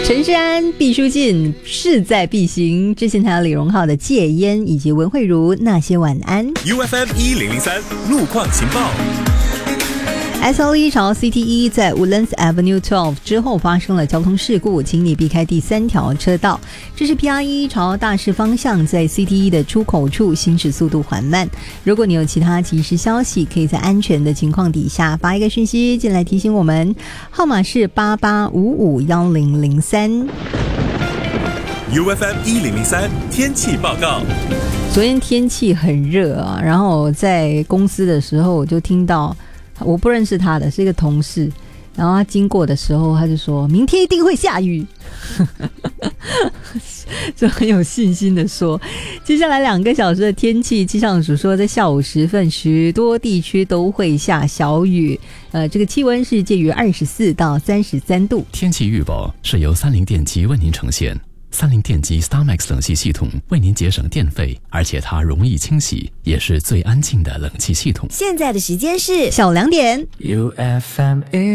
陈世安毕书尽，势在必行。之前还有李荣浩的戒烟，以及文慧茹那些晚安。 UFM 1003路况情报。 SL1 朝 CT1 在 Woodlands Avenue 12之后发生了交通事故，请你避开第3条车道。这是 PR1 朝大市方向在 CT1 的出口处行驶速度缓慢。如果你有其他即时消息，可以在安全的情况底下发一个讯息进来提醒我们，号码是88551003。 UFM 1003天气报告。 昨天天气很热啊，然后我在公司的时候我就听到，我不认识他的，是一个同事，然后他经过的时候他就说明天一定会下雨就很有信心的说接下来2个小时的天气，气象署说在下午时分许多地区都会下小雨，这个气温是介于24到33度。 天气预报是由三菱电机为您呈现。三菱电机 StarMax 冷气系统为您节省电费，而且它容易清洗，也是最安静的冷气系统。 现在的时间是小2点。 UFM